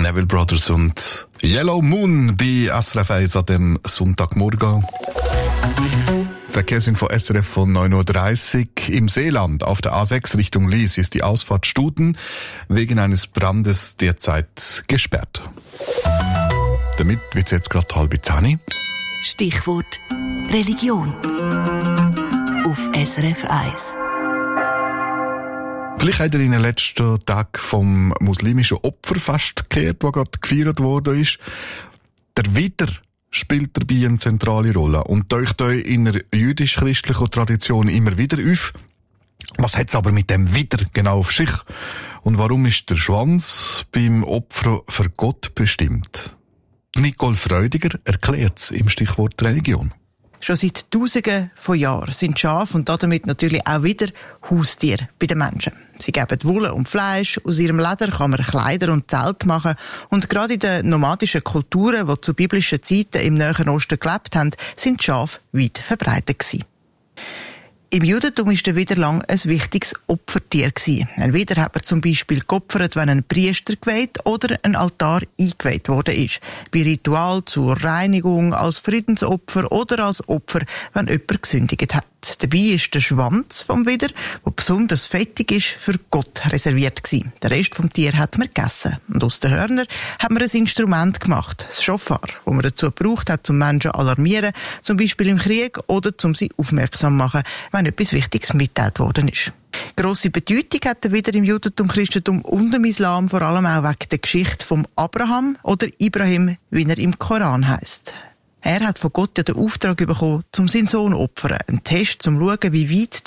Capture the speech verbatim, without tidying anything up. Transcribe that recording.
Neville Brothers und Yellow Moon bei S R F eins an dem Sonntagmorgen. Verkehrsinfo S R F von neun Uhr dreißig. Im Seeland auf der A sechs Richtung Lies ist die Ausfahrt Studen wegen eines Brandes derzeit gesperrt. Damit wird es jetzt gerade halb zehn. Stichwort Religion auf S R F eins. Vielleicht habt ihr in den letzten Tagen vom muslimischen Opferfest gehört, das gerade gefeiert worden ist. Der Widder spielt dabei eine zentrale Rolle und taucht euch in einer jüdisch-christlichen Tradition immer wieder auf. Was hat es aber mit dem Widder genau auf sich? Und warum ist der Schwanz beim Opfer für Gott bestimmt? Nicole Freudiger erklärt es im Stichwort Religion. Schon seit Tausenden von Jahren sind Schafe und damit natürlich auch wieder Haustiere bei den Menschen. Sie geben Wolle und Fleisch, aus ihrem Leder kann man Kleider und Zelte machen und gerade in den nomadischen Kulturen, die zu biblischen Zeiten im Nahen Osten gelebt haben, sind Schafe weit verbreitet gewesen. Im Judentum war der Widder lang ein wichtiges Opfertier gewesen. Ein Widder hat man zum Beispiel geopfert, wenn ein Priester geweiht oder ein Altar eingeweiht worden ist. Bei Ritual zur Reinigung, als Friedensopfer oder als Opfer, wenn jemand gesündigt hat. Dabei ist der Schwanz vom Widder, der besonders fettig ist, für Gott reserviert gewesen. Der Rest vom Tier hat man gegessen. Und aus den Hörnern hat man ein Instrument gemacht, das Schofar, das man dazu gebraucht hat, um Menschen zu alarmieren, zum Beispiel im Krieg oder um sie aufmerksam zu machen, wenn etwas Wichtiges mitgeteilt worden ist. Grosse Bedeutung hat er wieder im Judentum, Christentum und im Islam, vor allem auch wegen der Geschichte von Abraham oder Ibrahim, wie er im Koran heisst. Er hat von Gott ja den Auftrag bekommen, um seinen Sohn zu opfern. Ein Test, um zu schauen, wie weit